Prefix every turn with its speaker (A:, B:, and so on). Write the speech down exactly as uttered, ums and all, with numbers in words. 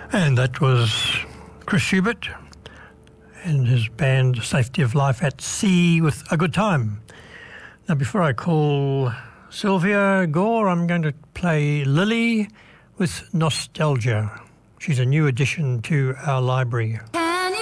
A: And that was Chris Schubert and his band Safety of Life at Sea with A Good Time. Now, before I call Sylvia Gore, I'm going to play Lily with Nostalgia. She's a new addition to our library.